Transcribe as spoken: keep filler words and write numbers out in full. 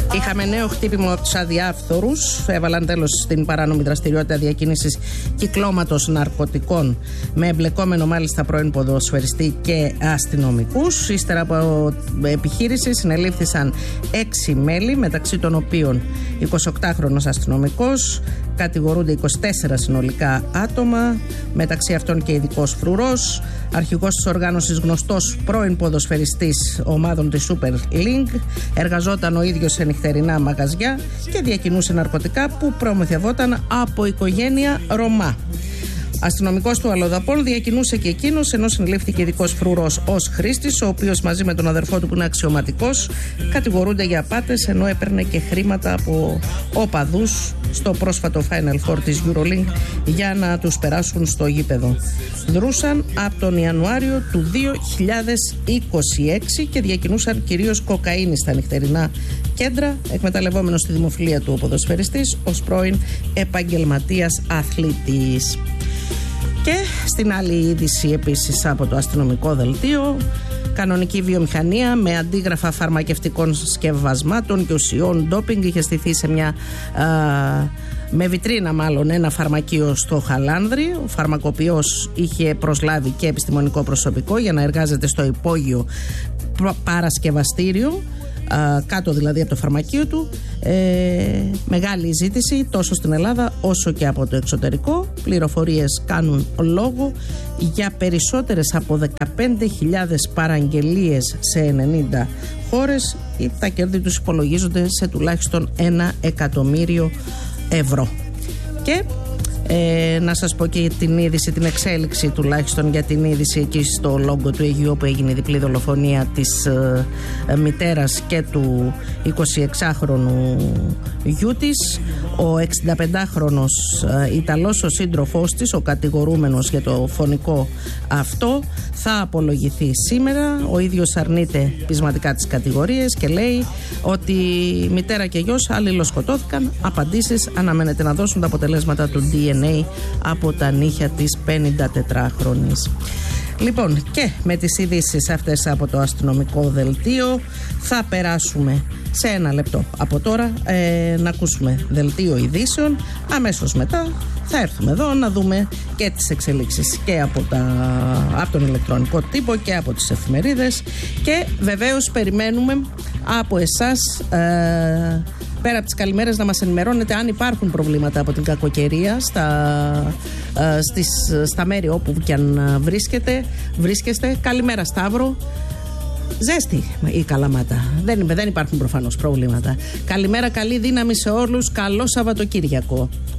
Είχαμε νέο χτύπημα από τους αδιάφθορους. Έβαλαν τέλος στην παράνομη δραστηριότητα διακίνησης κυκλώματος ναρκωτικών, με εμπλεκόμενο μάλιστα πρώην ποδοσφαιριστή και αστυνομικούς. Ύστερα από επιχείρηση συνελήφθησαν έξι μέλη, μεταξύ των οποίων εικοσιοκτάχρονος αστυνομικός. Κατηγορούνται είκοσι τέσσερα συνολικά άτομα, μεταξύ αυτών και ειδικός φρουρός, αρχηγός της οργάνωσης γνωστός πρώην ποδοσφαιριστής ομάδων της Super League, εργαζόταν ο ίδιος σε νυχτερινά μαγαζιά και διακινούσε ναρκωτικά που προμηθευόταν από οικογένεια Ρωμά. Αστυνομικός του Αλλοδαπών διακινούσε και εκείνος, ενώ συνελήφθηκε ειδικός φρουρός ως χρήστης, ο οποίος μαζί με τον αδερφό του που είναι αξιωματικός κατηγορούνται για απάτες, ενώ έπαιρνε και χρήματα από οπαδούς στο πρόσφατο Final Four της EuroLeague για να τους περάσουν στο γήπεδο. Δρούσαν από τον Ιανουάριο του δύο χιλιάδες είκοσι έξι και διακινούσαν κυρίως κοκαίνη στα νυχτερινά κέντρα, εκμεταλλευόμενος τη δημοφιλία του ο ποδοσφαιριστής ως πρώην επαγγελματίας αθλητής. Και στην άλλη είδηση επίσης από το αστυνομικό δελτίο, κανονική βιομηχανία με αντίγραφα φαρμακευτικών σκευασμάτων και ουσιών ντόπινγκ είχε στηθεί σε μια, α, με βιτρίνα μάλλον, ένα φαρμακείο στο Χαλάνδρι. Ο φαρμακοποιός είχε προσλάβει και επιστημονικό προσωπικό για να εργάζεται στο υπόγειο παρασκευαστήριο, Uh, κάτω δηλαδή από το φαρμακείο του. ε, Μεγάλη ζήτηση τόσο στην Ελλάδα όσο και από το εξωτερικό. Πληροφορίες κάνουν λόγο για περισσότερες από δεκαπέντε χιλιάδες παραγγελίες σε ενενήντα χώρες. Τα κέρδη τους υπολογίζονται σε τουλάχιστον ένα εκατομμύριο ευρώ. Και Ε, να σας πω και την είδηση, την εξέλιξη τουλάχιστον για την είδηση εκεί στο Λόγκο του Αιγείου, όπου έγινε η διπλή δολοφονία της ε, ε, μητέρας και του εικοσιεξάχρονου γιού της. Ο εξηνταπεντάχρονος ε, Ιταλός, ο σύντροφός της, ο κατηγορούμενος για το φωνικό αυτό, θα απολογηθεί σήμερα. Ο ίδιος αρνείται πεισματικά τις κατηγορίες και λέει ότι η μητέρα και γιος αλληλοσκοτώθηκαν. Απαντήσεις αναμένεται να δώσουν τα αποτελέσματα του ντι εν έι από τα νύχια της πενηντατετράχρονης. Λοιπόν, και με τις ειδήσεις αυτές από το αστυνομικό δελτίο θα περάσουμε σε ένα λεπτό από τώρα ε, να ακούσουμε δελτίο ειδήσεων. Αμέσως μετά θα έρθουμε εδώ να δούμε και τις εξελίξεις και από, τα, από τον ηλεκτρονικό τύπο και από τις εφημερίδες, και βεβαίως περιμένουμε από εσάς ε, πέρα από τις καλημέρες να μας ενημερώνετε αν υπάρχουν προβλήματα από την κακοκαιρία στα, ε, στις, στα μέρη όπου και αν βρίσκεται, βρίσκεστε. Καλημέρα Σταύρο. Ζέστη η Καλαμάτα. Δεν, δεν υπάρχουν προφανώς προβλήματα. Καλημέρα, καλή δύναμη σε όλους. Καλό Σαββατοκύριακο.